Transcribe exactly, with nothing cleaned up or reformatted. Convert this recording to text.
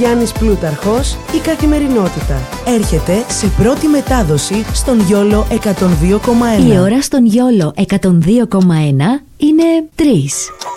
Γιάννης Πλούταρχος, η καθημερινότητα. Έρχεται σε πρώτη μετάδοση στον Γιόλο εκατόν δύο κόμμα ένα. Η ώρα στον Γιόλο εκατόν δύο κόμμα ένα είναι τρεις.